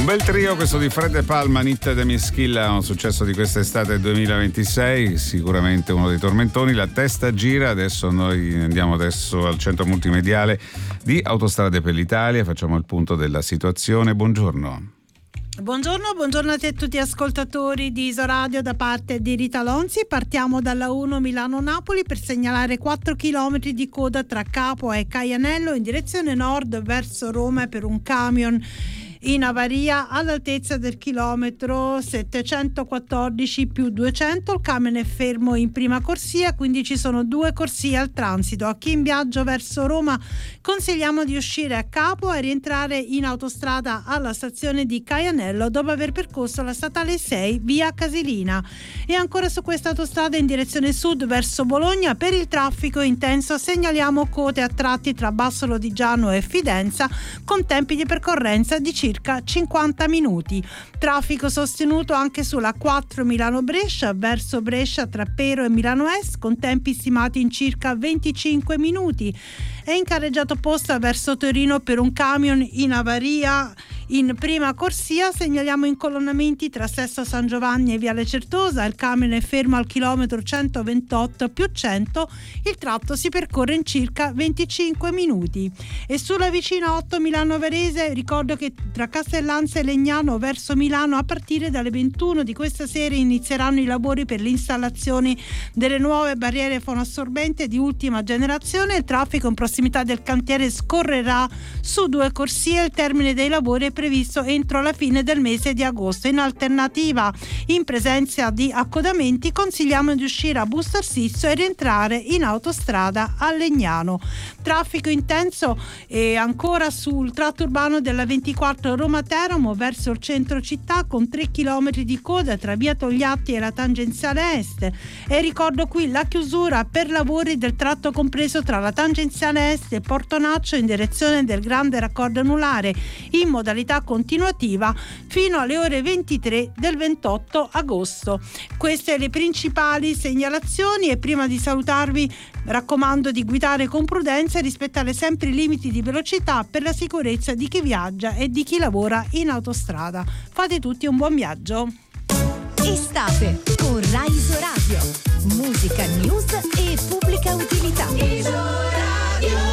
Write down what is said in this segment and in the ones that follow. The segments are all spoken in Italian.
Un bel trio questo di Fred De Palma, Nitta de Mischilla, un successo di quest'estate 2026, sicuramente uno dei tormentoni. La testa gira, adesso noi andiamo al centro multimediale di Autostrade per l'Italia, facciamo il punto della situazione. Buongiorno. Buongiorno a te e tutti gli ascoltatori di Isoradio da parte di Rita Lonzi. Partiamo dalla 1 Milano-Napoli per segnalare 4 km di coda tra Capua e Caianello in direzione nord verso Roma per un camion in avaria all'altezza del chilometro 714 più 200. Il camion è fermo in prima corsia, quindi ci sono 2 corsie al transito. A chi in viaggio verso Roma consigliamo di uscire a Capua e rientrare in autostrada alla stazione di Caianello dopo aver percorso la statale 6 via Casilina. E ancora su questa autostrada in direzione sud verso Bologna per il traffico intenso segnaliamo code a tratti tra Basso Lodigiano e Fidenza con tempi di percorrenza di circa 50 minuti. Traffico sostenuto anche sulla 4 Milano-Brescia verso Brescia tra Pero e Milano Est con tempi stimati in circa 25 minuti. È in carreggiata opposta verso Torino per un camion in avaria in prima corsia. Segnaliamo incolonnamenti tra Sesto San Giovanni e Viale Certosa. Il camion è fermo al chilometro 128 più 100. Il tratto si percorre in circa 25 minuti. E sulla vicina 8 Milano-Varese ricordo che tra Castellanza e Legnano verso Milano a partire dalle 21 di questa sera inizieranno i lavori per l'installazione delle nuove barriere fonoassorbenti di ultima generazione. Il traffico in prossimità del cantiere scorrerà su 2 corsie. Il termine dei lavori è previsto entro la fine del mese di agosto. In alternativa, in presenza di accodamenti, consigliamo di uscire a Busto Arsizio e rientrare in autostrada a Legnano. Traffico intenso e ancora sul tratto urbano della 24 Roma-Teramo verso il centro città con 3 km di coda tra via Togliatti e la tangenziale est. E ricordo qui la chiusura per lavori del tratto compreso tra la tangenziale est e Portonaccio in direzione del grande raccordo anulare in modalità continuativa fino alle ore 23 del 28 agosto. Queste le principali segnalazioni e prima di salutarvi raccomando di guidare con prudenza e rispettare sempre i limiti di velocità per la sicurezza di chi viaggia e di chi lavora in autostrada. Fate tutti un buon viaggio. Estate con Rai Isoradio. Musica, news e pubblica utilità. Isoradio.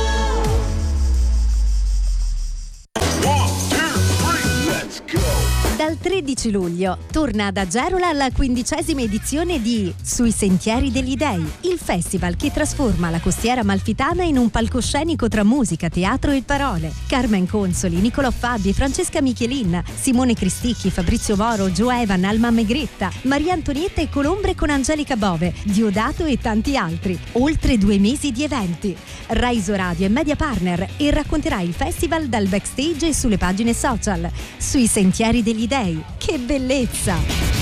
Dal 13 luglio torna ad Agerola la 15ª edizione di Sui Sentieri degli Dei, il festival che trasforma la costiera amalfitana in un palcoscenico tra musica, teatro e parole. Carmen Consoli, Nicolò Fabi, Francesca Michelin, Simone Cristicchi, Fabrizio Moro, Joe Evan, Alma Megretta, Maria Antonietta e Colombre con Angelica Bove, Diodato e tanti altri. Oltre 2 mesi di eventi. Rai Isoradio è media partner e racconterà il festival dal backstage e sulle pagine social. Sui Sentieri degli Dei. Che bellezza!